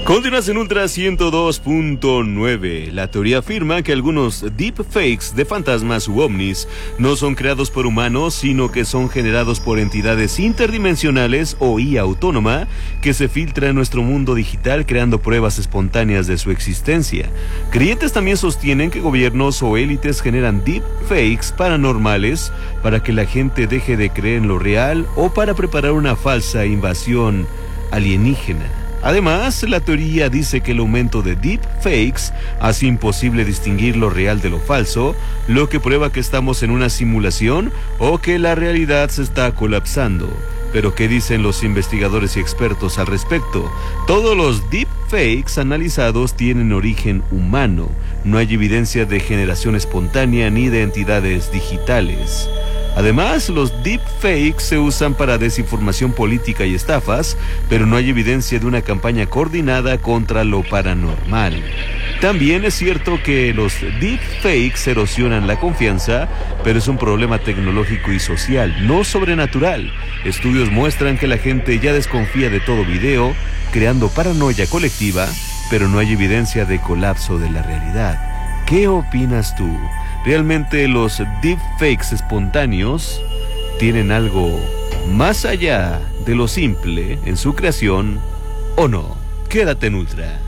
Continúas en Ultra 102.9. La teoría afirma que algunos deepfakes de fantasmas u ovnis no son creados por humanos, sino que son generados por entidades interdimensionales o IA autónoma que se filtra en nuestro mundo digital creando pruebas espontáneas de su existencia. Creyentes también sostienen que gobiernos o élites generan deepfakes paranormales para que la gente deje de creer en lo real o para preparar una falsa invasión alienígena. Además, la teoría dice que el aumento de deepfakes hace imposible distinguir lo real de lo falso, lo que prueba que estamos en una simulación o que la realidad se está colapsando. Pero ¿qué dicen los investigadores y expertos al respecto? Todos los deepfakes analizados tienen origen humano. No hay evidencia de generación espontánea ni de entidades digitales. Además, los deepfakes se usan para desinformación política y estafas, pero no hay evidencia de una campaña coordinada contra lo paranormal. También es cierto que los deepfakes erosionan la confianza, pero es un problema tecnológico y social, no sobrenatural. Estudios muestran que la gente ya desconfía de todo video, creando paranoia colectiva, pero no hay evidencia de colapso de la realidad. ¿Qué opinas tú? ¿Realmente los deepfakes espontáneos tienen algo más allá de lo simple en su creación o no? Quédate en Ultra.